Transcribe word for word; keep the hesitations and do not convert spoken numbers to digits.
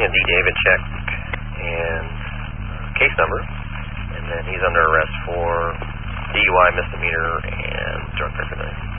D. David check and case number, and then he's under arrest for D U I, misdemeanor, and drug paraphernalia.